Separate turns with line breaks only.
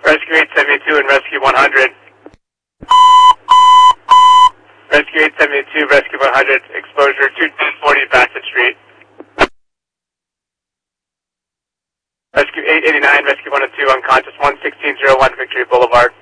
Rescue 872 and Rescue 100. Rescue 872, Rescue 100, exposure 240 Bassett Street. Rescue 889, Rescue 102, unconscious 11601 Victory Boulevard.